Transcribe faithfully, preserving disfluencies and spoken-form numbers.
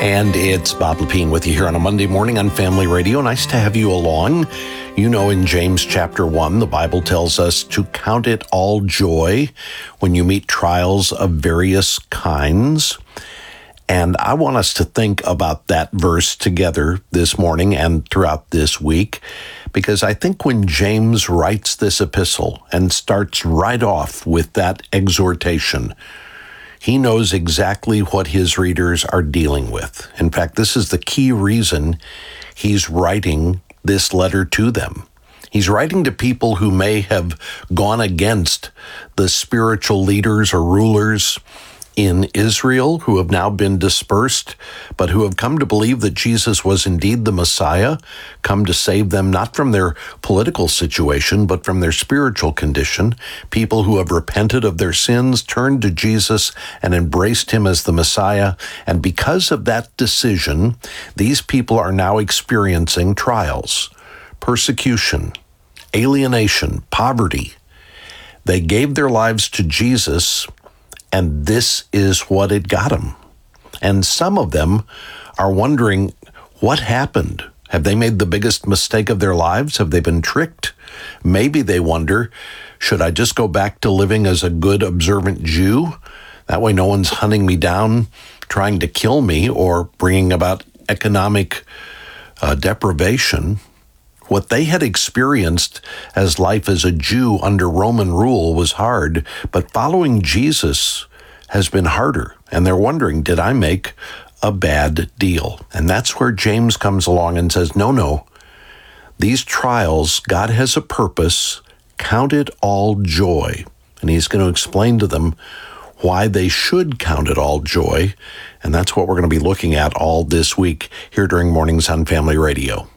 And it's Bob Lepine with you here on a Monday morning on Family Radio. Nice to have you along. You know, in James chapter one, the Bible tells us to count it all joy when you meet trials of various kinds. And I want us to think about that verse together this morning and throughout this week, because I think when James writes this epistle and starts right off with that exhortation, he knows exactly what his readers are dealing with. In fact, this is the key reason he's writing this letter to them. He's writing to people who may have gone against the spiritual leaders or rulers in Israel, who have now been dispersed, but who have come to believe that Jesus was indeed the Messiah, come to save them not from their political situation, but from their spiritual condition. People who have repented of their sins, turned to Jesus, and embraced him as the Messiah. And because of that decision, these people are now experiencing trials, persecution, alienation, poverty. They gave their lives to Jesus, and this is what it got them. And some of them are wondering, what happened? Have they made the biggest mistake of their lives? Have they been tricked? Maybe they wonder, should I just go back to living as a good, observant Jew? That way no one's hunting me down, trying to kill me, or bringing about economic uh, deprivation. What they had experienced as life as a Jew under Roman rule was hard, but following Jesus has been harder. And they're wondering, did I make a bad deal? And that's where James comes along and says, no, no, these trials, God has a purpose. Count it all joy. And he's going to explain to them why they should count it all joy. And that's what we're going to be looking at all this week here during Mornings on Family Radio.